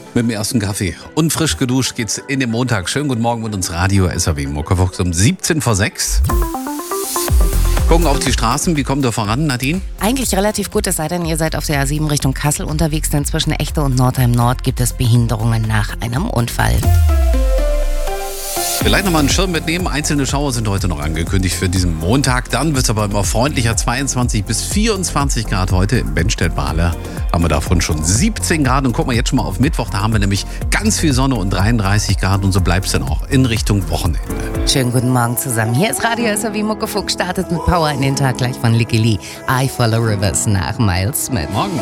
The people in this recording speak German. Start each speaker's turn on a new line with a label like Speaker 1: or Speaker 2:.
Speaker 1: Mit dem ersten Kaffee und frisch geduscht geht's in den Montag. Schönen guten Morgen mit uns Radio SAW Muckefuchs um 17 vor 6. Gucken auf die Straßen, wie kommt ihr voran, Nadine?
Speaker 2: Eigentlich relativ gut, es sei denn, ihr seid auf der A7 Richtung Kassel unterwegs, denn zwischen Echte und Nordheim Nord gibt es Behinderungen nach einem Unfall.
Speaker 1: Vielleicht nochmal einen Schirm mitnehmen. Einzelne Schauer sind heute noch angekündigt für diesen Montag. Dann wird es aber immer freundlicher. 22 bis 24 Grad heute in Bennstedt-Bahle. Haben wir davon schon 17 Grad. Und gucken wir jetzt schon mal auf Mittwoch. Da haben wir nämlich ganz viel Sonne und 33 Grad. Und so bleibt es dann auch in Richtung Wochenende.
Speaker 2: Schönen guten Morgen zusammen. Hier ist Radio SAW Muckefuchs, startet mit Power in den Tag gleich von Licky Lee. I Follow Rivers nach Miles Smith.
Speaker 1: Morgen.